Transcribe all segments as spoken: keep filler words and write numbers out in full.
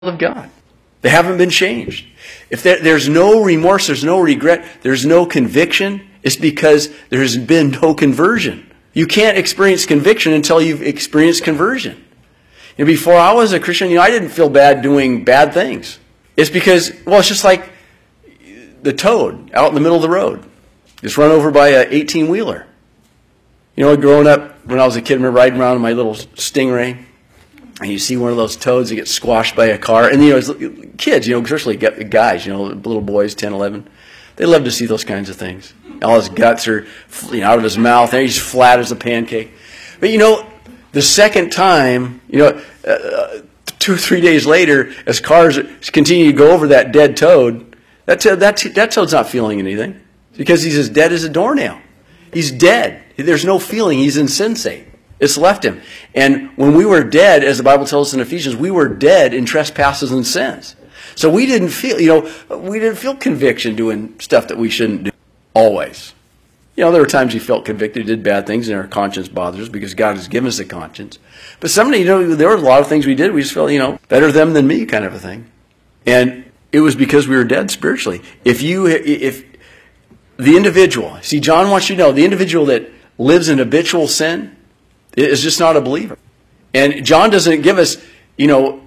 of God. They haven't been changed. If there, there's no remorse, there's no regret, there's no conviction, it's because there's been no conversion. You can't experience conviction until you've experienced conversion. You know, before I was a Christian, you know, I didn't feel bad doing bad things. It's because, well, it's just like the toad out in the middle of the road. Just run over by an eighteen-wheeler. You know, growing up, when I was a kid, I remember riding around in my little Stingray, and you see one of those toads that gets squashed by a car. And, you know, as kids, you know, especially guys, you know, little boys, ten, eleven, they love to see those kinds of things. All his guts are, you know, out of his mouth, and he's flat as a pancake. But, you know, the second time, you know, uh, two or three days later, as cars continue to go over that dead toad, that, that, that toad's not feeling anything because he's as dead as a doornail. He's dead. There's no feeling. He's insensate. It's left him. And when we were dead, as the Bible tells us in Ephesians, we were dead in trespasses and sins. So we didn't feel, you know, we didn't feel conviction doing stuff that we shouldn't do. Always. You know, there were times we felt convicted, did bad things, and our conscience bothers us because God has given us a conscience. But somebody, you know, there were a lot of things we did, we just felt, you know, better them than me kind of a thing. And it was because we were dead spiritually. If you, if the individual, see, John wants you to know, the individual that lives in habitual sin is just not a believer. And John doesn't give us, you know,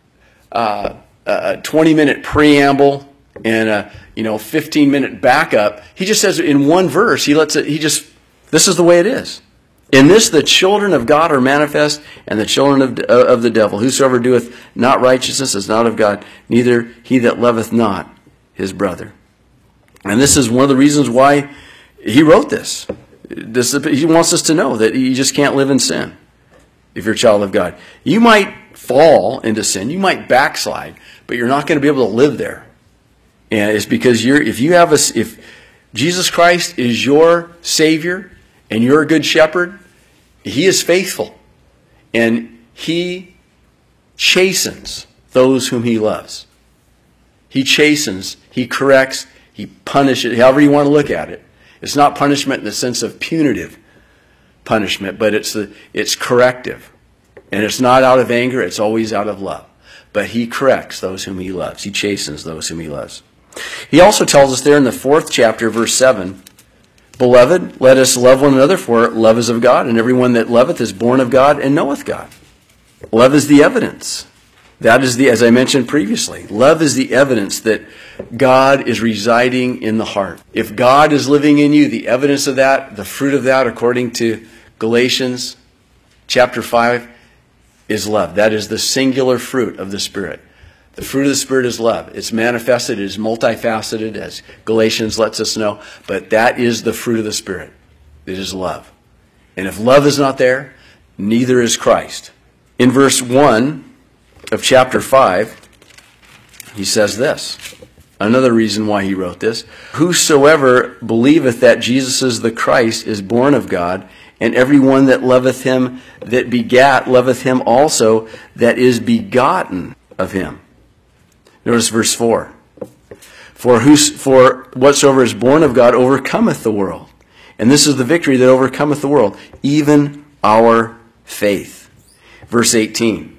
uh, a twenty-minute preamble and a, you know, fifteen-minute backup. He just says in one verse, he lets it, he just, this is the way it is. In this the children of God are manifest, and the children of, of the devil. Whosoever doeth not righteousness is not of God, neither he that loveth not his brother. And this is one of the reasons why he wrote this. This, he wants us to know that you just can't live in sin if you're a child of God. You might fall into sin, you might backslide, but you're not going to be able to live there. And it's because you're, if you have a, if Jesus Christ is your Savior and you're a good shepherd, He is faithful, and He chastens those whom He loves. He chastens, He corrects, He punishes, however you want to look at it. It's not punishment in the sense of punitive punishment, but it's the, it's corrective. And it's not out of anger, it's always out of love. But He corrects those whom He loves. He chastens those whom He loves. He also tells us there in the fourth chapter, verse seven, Beloved, let us love one another, for love is of God, and everyone that loveth is born of God and knoweth God. Love is the evidence. That is the, as I mentioned previously, love is the evidence that God is residing in the heart. If God is living in you, the evidence of that, the fruit of that, according to Galatians chapter five, is love. That is the singular fruit of the Spirit. The fruit of the Spirit is love. It's manifested, it is multifaceted, as Galatians lets us know, but that is the fruit of the Spirit. It is love. And if love is not there, neither is Christ. In verse one of chapter five, he says this. Another reason why he wrote this. Whosoever believeth that Jesus is the Christ is born of God, and every one that loveth him that begat loveth him also that is begotten of him. Notice verse four. For, whos, for whatsoever is born of God overcometh the world. And this is the victory that overcometh the world, even our faith. Verse eighteen.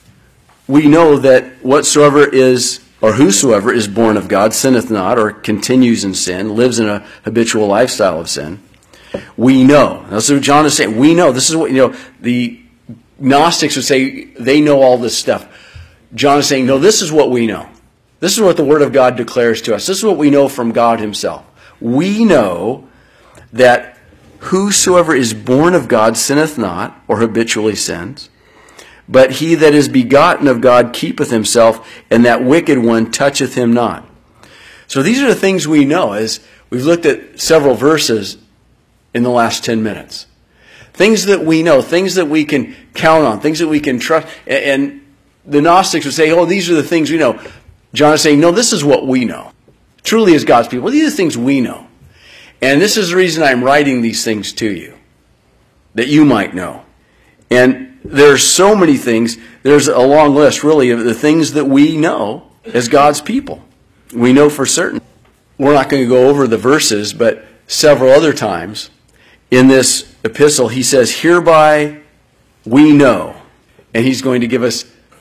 We know that whatsoever is, or whosoever is born of God sinneth not, or continues in sin, lives in a habitual lifestyle of sin. We know. That's what John is saying. We know. This is what, you know, the Gnostics would say they know all this stuff. John is saying, no, this is what we know. This is what the Word of God declares to us. This is what we know from God Himself. We know that whosoever is born of God sinneth not, or habitually sins, but he that is begotten of God keepeth himself, and that wicked one toucheth him not. So these are the things we know, as we've looked at several verses in the last ten minutes. Things that we know, things that we can count on, things that we can trust. And the Gnostics would say, oh, these are the things we know. John is saying, no, this is what we know. Truly as God's people, these are the things we know. And this is the reason I'm writing these things to you, that you might know. And there's so many things. There's a long list, really, of the things that we know as God's people. We know for certain. We're not going to go over the verses, but several other times in this epistle, he says, hereby we know. And he's going to give us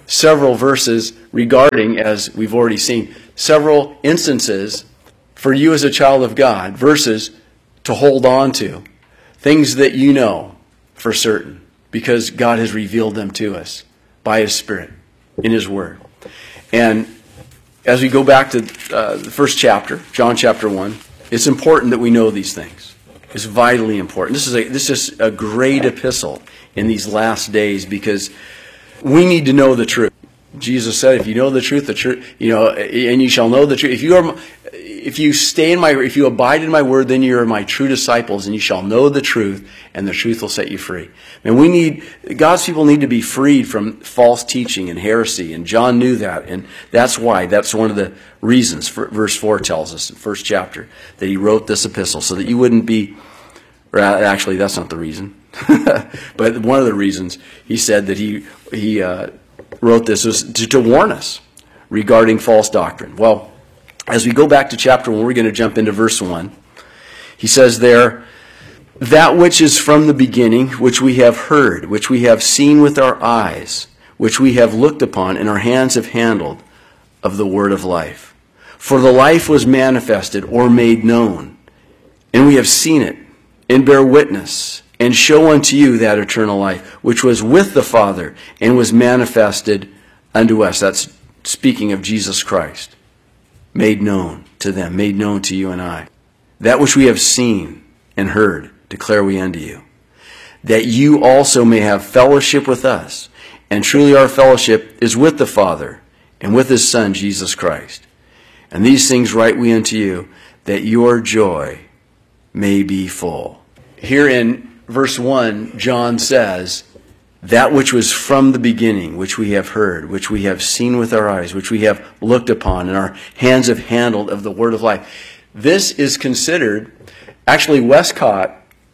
several verses regarding, as we've already seen, several instances for you as a child of God, verses to hold on to, things that you know for certain, because God has revealed them to us by His Spirit in His Word. And as we go back to uh, the first chapter, John chapter one, it's important that we know these things. It's vitally important. This is a, this is a great epistle in these last days, because we need to know the truth. Jesus said, if you know the truth, the truth, you know, and you shall know the truth. If you are, if you stay in my, if you abide in my word, then you are my true disciples, and you shall know the truth, and the truth will set you free. And we need, God's people need to be freed from false teaching and heresy, and John knew that, and that's why, that's one of the reasons, verse four tells us in the first chapter, that he wrote this epistle, so that you wouldn't be, or actually that's not the reason, but one of the reasons he said that he, he, uh, wrote this was to, to warn us regarding false doctrine. Well, as we go back to chapter one, we're going to jump into verse one. He says there, that which is from the beginning, which we have heard, which we have seen with our eyes, which we have looked upon, and our hands have handled of the word of life. For the life was manifested or made known, and we have seen it, and bear witness, and show unto you that eternal life, which was with the Father, and was manifested unto us. That's speaking of Jesus Christ. Made known to them, made known to you and I. That which we have seen and heard, declare we unto you. That you also may have fellowship with us. And truly our fellowship is with the Father, and with His Son, Jesus Christ. And these things write we unto you, that your joy may be full. Here in verse one, John says, that which was from the beginning, which we have heard, which we have seen with our eyes, which we have looked upon, and our hands have handled of the word of life. This is considered, actually Westcott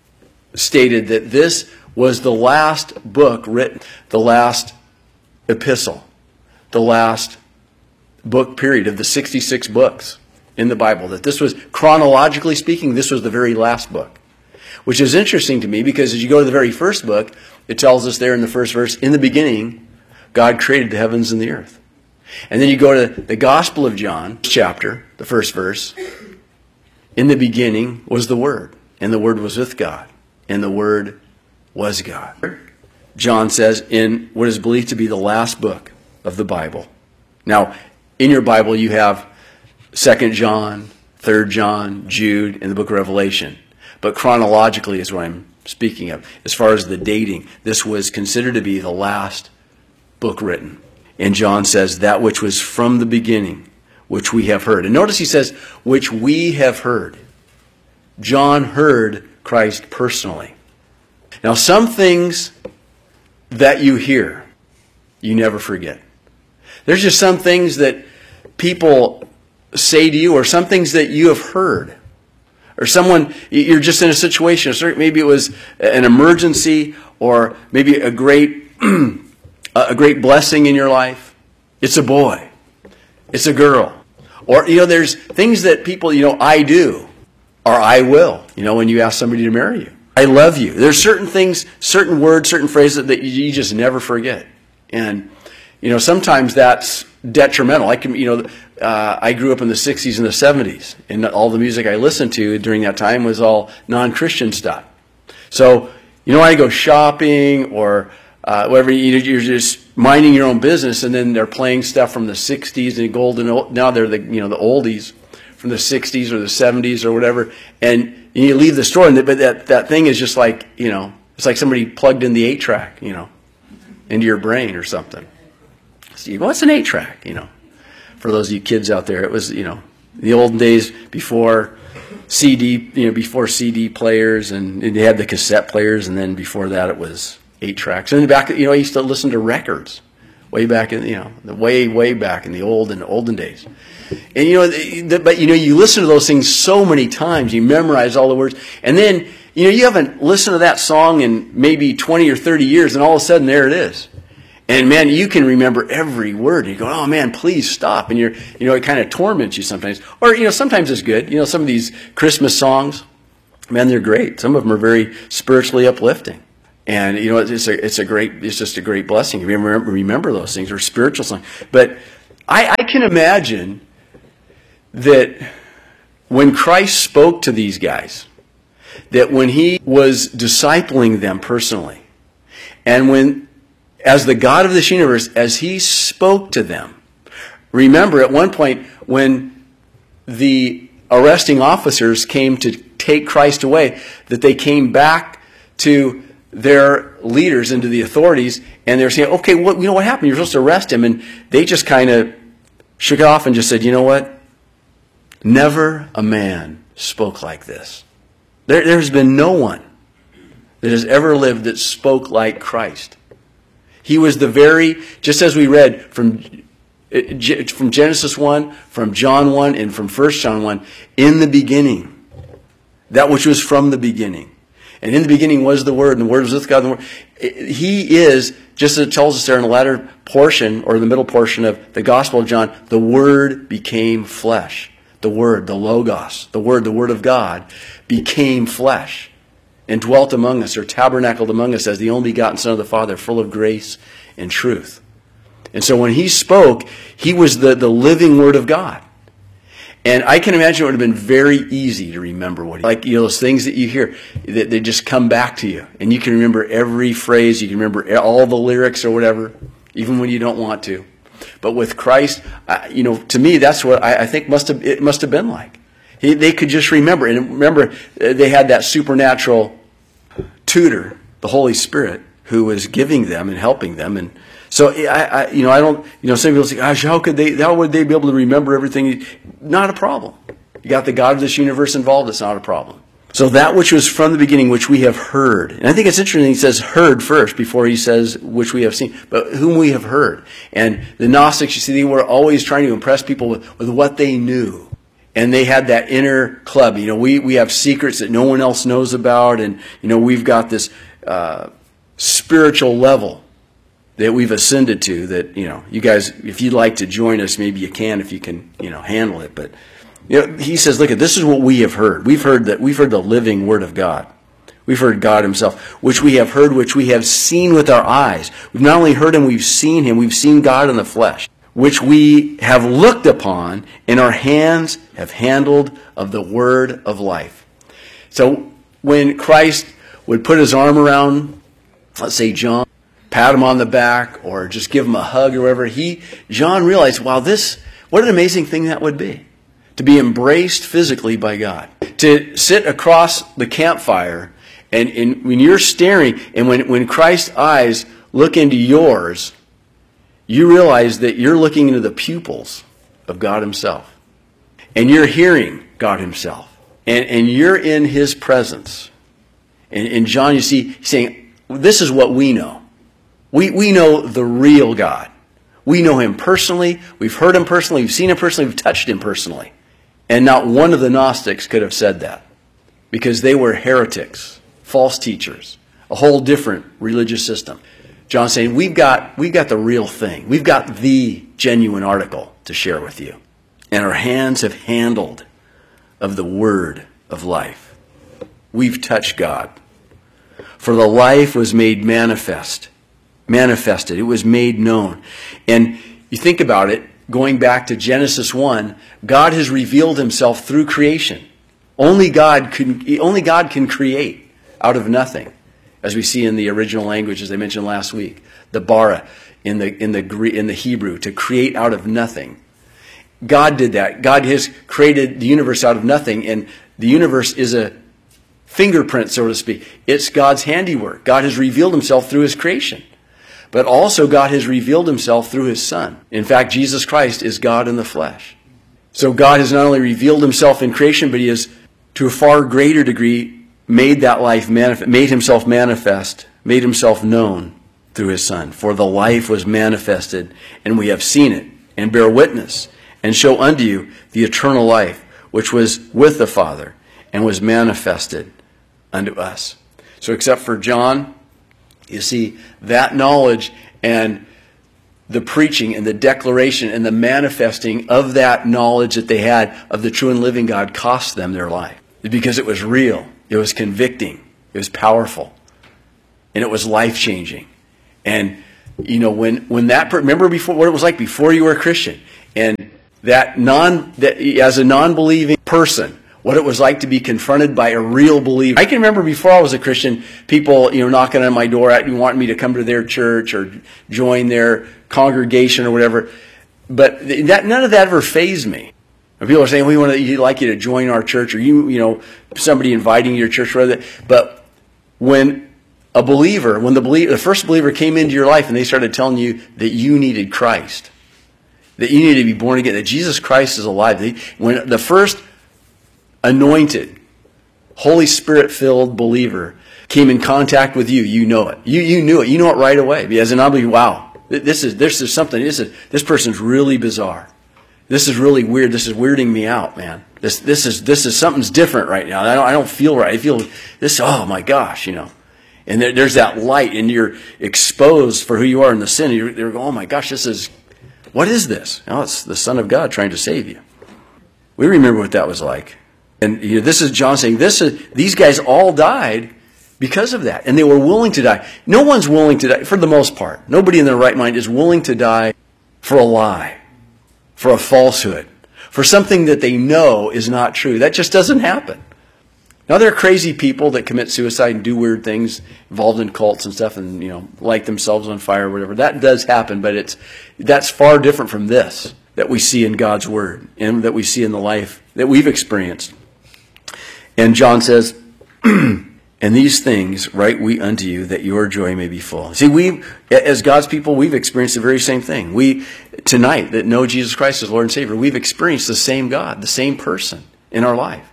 stated that this was the last book written, the last epistle, the last book period of the sixty-six books in the Bible. That this was, chronologically speaking, this was the very last book. Which is interesting to me, because as you go to the very first book, it tells us there in the first verse, in the beginning, God created the heavens and the earth. And then you go to the Gospel of John, chapter, the first verse, in the beginning was the Word, and the Word was with God, and the Word was God. John says in what is believed to be the last book of the Bible. Now, in your Bible you have Second John, Third John, Jude, and the book of Revelation. But chronologically is what I'm speaking of. As far as the dating, this was considered to be the last book written. And John says, that which was from the beginning, which we have heard. And notice he says, which we have heard. John heard Christ personally. Now, some things that you hear, you never forget. There's just some things that people say to you, or some things that you have heard. Or someone, you're just in a situation, maybe it was an emergency, or maybe a great, a great blessing in your life. It's a boy. It's a girl. Or, you know, there's things that people, you know, I do, or I will, you know, when you ask somebody to marry you. I love you. There's certain things, certain words, certain phrases that you just never forget. And, you know, sometimes that's detrimental. I can, you know, uh, I grew up in the sixties and the seventies, and all the music I listened to during that time was all non-Christian stuff. So, you know, I go shopping or uh, whatever, you, you're just minding your own business, and then they're playing stuff from the sixties and golden. Now they're the, you know, the oldies from the sixties or the seventies or whatever, and you leave the store, and but that that thing is just like, you know, it's like somebody plugged in the eight track, you know, into your brain or something. So you go, what's an eight track, you know? For those of you kids out there, it was, you know, the olden days before C D, you know, before C D players, and they had the cassette players, and then before that it was eight tracks. And back, you know, I used to listen to records way back in, you know, the way, way back in the old and olden days. And, you know, the, the, but, you know, you listen to those things so many times, you memorize all the words, and then, you know, you haven't listened to that song in maybe twenty or thirty years, and all of a sudden there it is. And man, you can remember every word. And you go, oh man, please stop. And you're, you know, it kind of torments you sometimes. Or, you know, sometimes it's good. You know, some of these Christmas songs, man, they're great. Some of them are very spiritually uplifting. And, you know, it's a, it's a great, it's just a great blessing. You remember, remember those things, or spiritual things. But I, I can imagine that when Christ spoke to these guys, that when he was discipling them personally, and when, as the God of this universe, as he spoke to them, remember at one point when the arresting officers came to take Christ away, that they came back to their leaders and to the authorities, and they're saying, okay, what, you know what happened? You're supposed to arrest him. And they just kind of shook it off and just said, you know what? Never a man spoke like this. There, there's been no one that has ever lived that spoke like Christ. He was the very, just as we read from, from Genesis one, from John one, and from First John one, in the beginning, that which was from the beginning. And in the beginning was the Word, and the Word was with God. And the Word. He is, just as it tells us there in the latter portion, or the middle portion of the Gospel of John, the Word became flesh. The Word, the Logos, the Word, the Word of God, became flesh and dwelt among us, or tabernacled among us as the only begotten Son of the Father, full of grace and truth. And so when he spoke, he was the, the living Word of God. And I can imagine it would have been very easy to remember what he, like, you know, those things that you hear, that they just come back to you. And you can remember every phrase, you can remember all the lyrics or whatever, even when you don't want to. But with Christ, uh, you know, to me, that's what I, I think must have, it must have been like. He, they could just remember. And remember, they had that supernatural tutor, the Holy Spirit, who was giving them and helping them. And so, I, I, you know, I don't, you know, some people say, gosh, how could they, how would they be able to remember everything? Not a problem. You got the God of this universe involved, it's not a problem. So that which was from the beginning, which we have heard. And I think it's interesting he says heard first before he says which we have seen. But whom we have heard. And the Gnostics, you see, they were always trying to impress people with, with what they knew. And they had that inner club. You know, we, we have secrets that no one else knows about. And, you know, we've got this uh, spiritual level that we've ascended to that, you know, you guys, if you'd like to join us, maybe you can if you can, you know, handle it. But you know, he says, look, this is what we have heard. We've heard that we've heard the living Word of God. We've heard God himself, which we have heard, which we have seen with our eyes. We've not only heard him, we've seen him. We've seen God in the flesh, which we have looked upon, and our hands have handled of the word of life. So when Christ would put his arm around, let's say John, pat him on the back, or just give him a hug or whatever, he, John realized, wow, this, what an amazing thing that would be. To be embraced physically by God. To sit across the campfire, and, and when you're staring, and when, when Christ's eyes look into yours, you realize that you're looking into the pupils of God himself. And you're hearing God himself. And, and you're in his presence. And, and John, you see, he's saying, this is what we know. We, we know the real God. We know him personally. We've heard him personally. We've seen him personally. We've touched him personally. And not one of the Gnostics could have said that, because they were heretics, false teachers, a whole different religious system. John's saying, we've got, we've got the real thing. We've got the genuine article to share with you. And our hands have handled of the word of life. We've touched God. For the life was made manifest. Manifested. It was made known. And you think about it, going back to Genesis one, God has revealed himself through creation. Only God can, only God can create out of nothing, as we see in the original language, as I mentioned last week, the bara in the in the in the Hebrew, to create out of nothing. God did that. God has created the universe out of nothing, and the universe is a fingerprint, so to speak. It's God's handiwork. God has revealed himself through his creation. But also God has revealed himself through his Son. In fact, Jesus Christ is God in the flesh. So God has not only revealed himself in creation, but he has, to a far greater degree, made that life manifest, made himself manifest, made himself known through his Son. For the life was manifested, and we have seen it, and bear witness, and show unto you the eternal life, which was with the Father, and was manifested unto us. So except for John, you see, that knowledge and the preaching and the declaration and the manifesting of that knowledge that they had of the true and living God cost them their life. Because it was real. It was convicting. It was powerful. and it was life-changing. And, you know, when, when that, remember before what it was like before you were a Christian, and that non, that as a non-believing person, what it was like to be confronted by a real believer. I can remember before I was a Christian, people, you know, knocking on my door, wanting me to come to their church or join their congregation or whatever. But that, none of that ever fazed me. Or people are saying, we want to, we'd like you to join our church, or you, you know, somebody inviting you to your church, rather. But when a believer, when the believer, the first believer came into your life and they started telling you that you needed Christ, that you needed to be born again, that Jesus Christ is alive. They, when the first anointed, Holy Spirit-filled believer came in contact with you, you know it. You you knew it. You know it right away. As an unbeliever, wow, this is this is something. This is this person's really bizarre. This is really weird. This is weirding me out, man. This this is this is something's different right now. I don't I don't feel right. I feel this. Oh my gosh, you know. And there, there's that light, and you're exposed for who you are in the sin. And you're, you're going, oh my gosh, this is what is this? Oh, it's the Son of God trying to save you. We remember what that was like. And you know, this is John saying, this is, these guys all died because of that. And they were willing to die. No one's willing to die, for the most part. Nobody in their right mind is willing to die for a lie, for a falsehood, for something that they know is not true. That just doesn't happen. Now, there are crazy people that commit suicide and do weird things, involved in cults and stuff, and, you know, light themselves on fire or whatever. That does happen, but it's that's far different from this that we see in God's Word and that we see in the life that we've experienced. And John says, and these things write we unto you, that your joy may be full. See, we, as God's people, we've experienced the very same thing. We, tonight, that know Jesus Christ as Lord and Savior, we've experienced the same God, the same person in our life.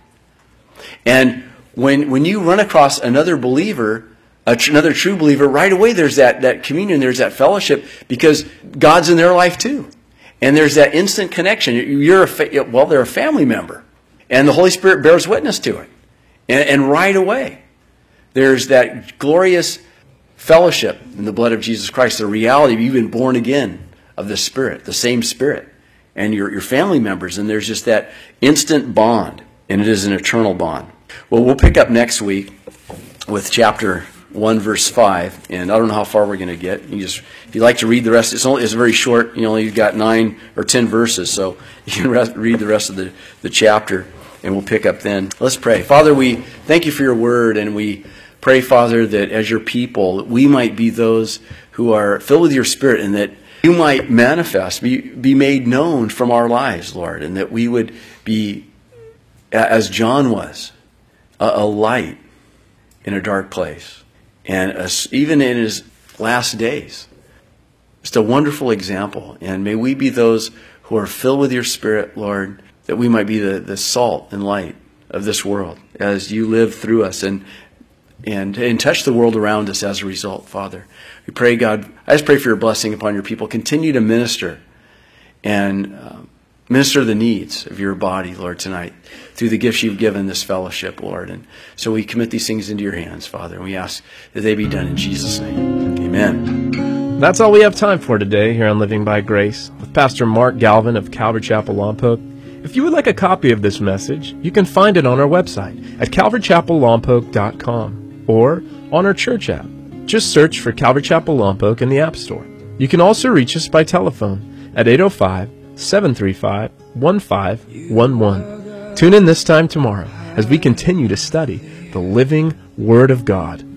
And when when you run across another believer, a tr- another true believer, right away there's that, that communion, there's that fellowship, because God's in their life too. And there's that instant connection. You're a fa- well, they're a family member. And the Holy Spirit bears witness to it. And, and right away, there's that glorious fellowship in the blood of Jesus Christ, the reality of you've been born again of the Spirit, the same Spirit, and your, your family members. And there's just that instant bond, and it is an eternal bond. Well, we'll pick up next week with chapter one, verse five, and I don't know how far we're going to get. You just, if you'd like to read the rest, it's only it's very short. You know, you've got nine or ten verses, so you can rest, read the rest of the, the chapter. And we'll pick up then. Let's pray. Father, we thank you for your word, and we pray, Father, that as your people, we might be those who are filled with your Spirit, and that you might manifest, be, be made known from our lives, Lord, and that we would be, as John was, a, a light in a dark place. And a, even in his last days, just a wonderful example. And may we be those who are filled with your Spirit, Lord, that we might be the, the salt and light of this world as you live through us and, and and touch the world around us as a result, Father. We pray, God, I just pray for your blessing upon your people. Continue to minister and uh, minister the needs of your body, Lord, tonight through the gifts you've given this fellowship, Lord. And so we commit these things into your hands, Father, and we ask that they be done in Jesus' name. Amen. That's all we have time for today here on Living by Grace with Pastor Mark Galvin of Calvary Chapel Lompoc. If you would like a copy of this message, you can find it on our website at calvary chapel lompoc dot com or on our church app. Just search for Calvary Chapel Lompoc in the App Store. You can also reach us by telephone at eight oh five, seven three five, one five one one. Tune in this time tomorrow as we continue to study the living Word of God.